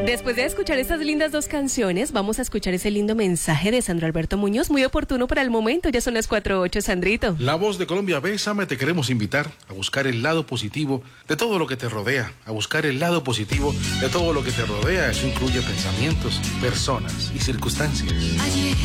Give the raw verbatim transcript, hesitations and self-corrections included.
Después de escuchar estas lindas dos canciones, vamos a escuchar ese lindo mensaje de Sandro Alberto Muñoz, muy oportuno para el momento. Ya son las cuatro ocho, Sandrito. La voz de Colombia, Bésame, te queremos invitar a buscar el lado positivo de todo lo que te rodea, a buscar el lado positivo de todo lo que te rodea. Eso incluye pensamientos, personas y circunstancias. Ayer